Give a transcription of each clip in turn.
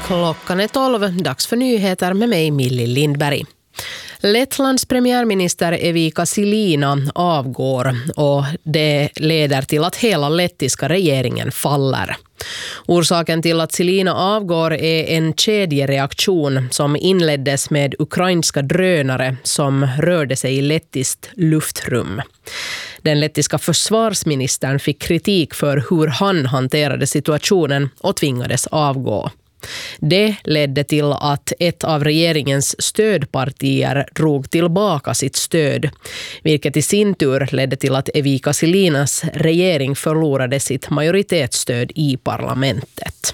Klockan är 12, dags för nyheter med mig Milli Lindberg. Lettlands premiärminister Evika Silina avgår och det leder till att hela lettiska regeringen faller. Orsaken till att Silina avgår är en kedjereaktion som inleddes med ukrainska drönare som rörde sig i lettiskt luftrum. Den lettiska försvarsministern fick kritik för hur han hanterade situationen och tvingades avgå. Det ledde till att ett av regeringens stödpartier drog tillbaka sitt stöd, vilket i sin tur ledde till att Evika Silinas regering förlorade sitt majoritetsstöd i parlamentet.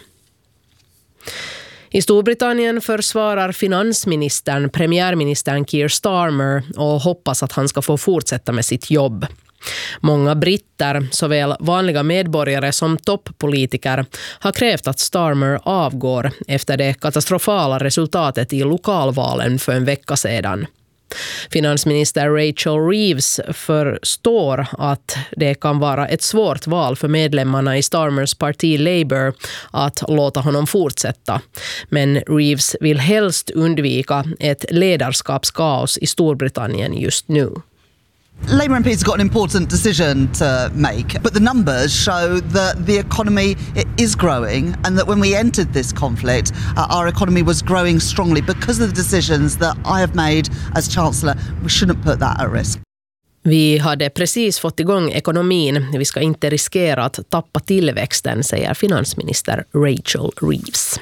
I Storbritannien försvarar finansministern premiärministern Keir Starmer och hoppas att han ska få fortsätta med sitt jobb. Många britter, såväl vanliga medborgare som toppolitiker, har krävt att Starmer avgår efter det katastrofala resultatet i lokalvalen för en vecka sedan. Finansminister Rachel Reeves förstår att det kan vara ett svårt val för medlemmarna i Starmers parti Labour att låta honom fortsätta. Men Reeves vill helst undvika ett ledarskapskaos i Storbritannien just nu. Labour MPs got an important decision to make, but the numbers show that the economy is growing and that when we entered this conflict, our economy was growing strongly because of the decisions that I have made as Chancellor. We shouldn't put that at risk. Vi hade precis fått igång ekonomin. Vi ska inte riskera att tappa tillväxten, säger finansminister Rachel Reeves.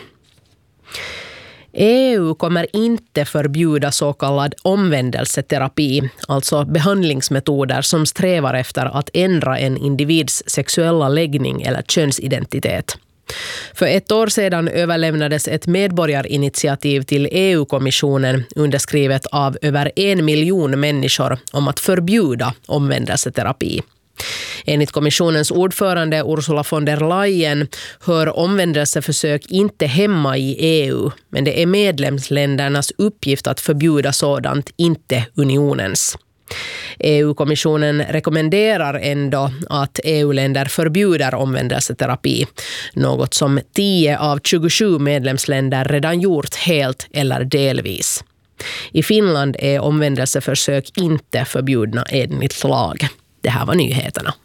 EU kommer inte förbjuda så kallad omvändelseterapi, alltså behandlingsmetoder som strävar efter att ändra en individs sexuella läggning eller könsidentitet. För ett år sedan överlämnades ett medborgarinitiativ till EU-kommissionen underskrivet av över 1 miljon människor om att förbjuda omvändelseterapi. Enligt kommissionens ordförande Ursula von der Leyen hör omvändelseförsök inte hemma i EU, men det är medlemsländernas uppgift att förbjuda sådant, inte unionens. EU-kommissionen rekommenderar ändå att EU-länder förbjuder omvändelseterapi, något som 10 av 27 medlemsländer redan gjort helt eller delvis. I Finland är omvändelseförsök inte förbjudna enligt lag. Det här var nyheterna.